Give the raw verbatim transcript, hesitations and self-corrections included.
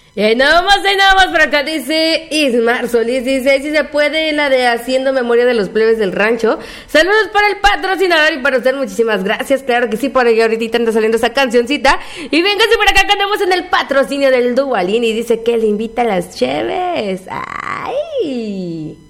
Y ahí nada más, ahí nada más por acá dice Ismar Solís, dice, si se puede la de Haciendo Memoria de los Plebes del Rancho. Saludos para el patrocinador y para usted, muchísimas gracias. Claro que sí, por ahí ahorita anda saliendo esa cancioncita. Y véngase por acá que andamos en el patrocinio del Duvalín y dice que le invita a las cheves. ¡Ay!